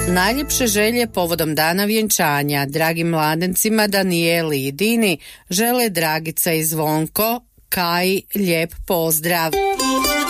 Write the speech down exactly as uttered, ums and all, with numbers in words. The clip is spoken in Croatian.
Najljepše želje povodom dana vjenčanja dragim mladencima Danijeli i Dini žele Dragica i Zvonko. Kaji lijep pozdrav.